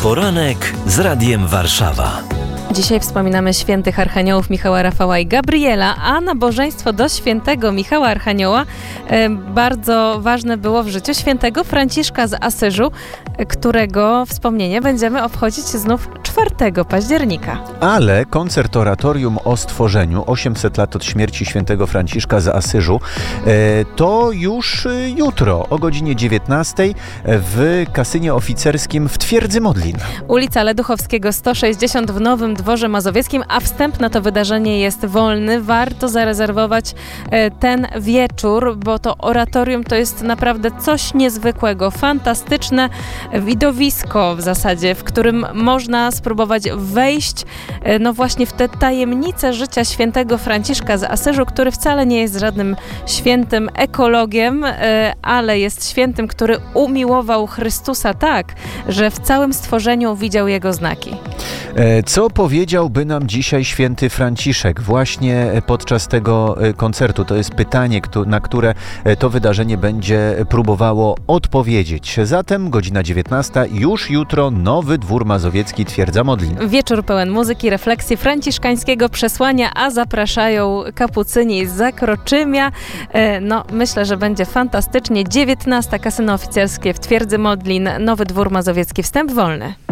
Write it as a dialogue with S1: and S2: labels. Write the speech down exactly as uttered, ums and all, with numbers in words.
S1: Poranek z Radiem Warszawa.
S2: Dzisiaj wspominamy świętych archaniołów Michała, Rafała i Gabriela, a nabożeństwo do świętego Michała Archanioła e, bardzo ważne było w życiu świętego Franciszka z Asyżu, e, którego wspomnienie będziemy obchodzić znów czwartego października.
S3: Ale koncert oratorium o stworzeniu, osiemset lat od śmierci świętego Franciszka z Asyżu, e, to już jutro o godzinie dziewiętnastej w kasynie oficerskim w Twierdzy Modlin.
S2: Ulica Leduchowskiego sto sześćdziesiąt w Nowym Dworze Mazowieckim, a wstęp na to wydarzenie jest wolny. Warto zarezerwować e, ten wieczór, bo to oratorium to jest naprawdę coś niezwykłego, fantastyczne widowisko w zasadzie, w którym można spróbować wejść e, no właśnie w te tajemnice życia świętego Franciszka z Asyżu, który wcale nie jest żadnym świętym ekologiem, e, ale jest świętym, który umiłował Chrystusa tak, że w całym stworzeniu widział Jego znaki.
S3: Co powiedziałby nam dzisiaj święty Franciszek właśnie podczas tego koncertu? To jest pytanie, na które to wydarzenie będzie próbowało odpowiedzieć. Zatem godzina dziewiętnasta, już jutro Nowy Dwór Mazowiecki, Twierdza Modlin.
S2: Wieczór pełen muzyki, refleksji, franciszkańskiego przesłania, a zapraszają kapucyni z Zakroczymia. No, myślę, że będzie fantastycznie. dziewiętnasta, kasyno oficerskie w Twierdzy Modlin, Nowy Dwór Mazowiecki, wstęp wolny.